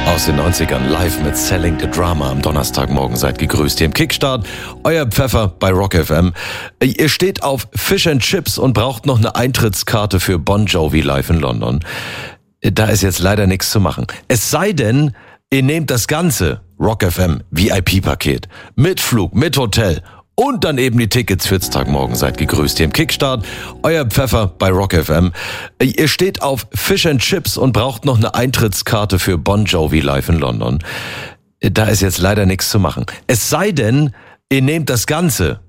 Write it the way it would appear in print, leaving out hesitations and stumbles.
Aus den 90ern live mit Selling the Drama am Donnerstagmorgen. Seid gegrüßt hier im Kickstart. Euer Pfeffer bei Rock FM. Ihr steht auf Fish and Chips und braucht noch eine Eintrittskarte für Bon Jovi live in London. Da ist jetzt leider nichts zu machen. Es sei denn, ihr nehmt das ganze Rock FM VIP-Paket mit Flug, mit Hotel und dann eben die Tickets für Tagmorgen. Seid gegrüßt hier im Kickstart. Euer Pfeffer bei Rock FM. Ihr steht auf Fish and Chips und braucht noch eine Eintrittskarte für Bon Jovi live in London. Da ist jetzt leider nichts zu machen. Es sei denn, ihr nehmt das ganze